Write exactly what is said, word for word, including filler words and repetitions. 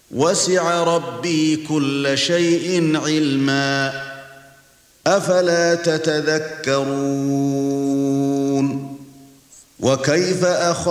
وَسِعَ رَبِّي كُلَّ شَيْءٍ عِلْمًا أَفَلَا تَتَذَكَّرُونَ وَكَيْفَ أَخَذْنَا